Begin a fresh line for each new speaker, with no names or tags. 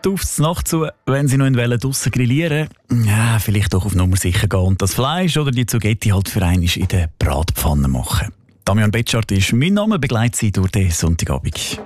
aufs Nacht zu, wenn Sie noch draussen grillieren wollen, ja, vielleicht doch auf Nummer sicher gehen und das Fleisch oder die Zugetti halt für einmal in der Bratpfanne machen. Damian Betschart ist mein Name, begleitet Sie durch den Sonntagabend.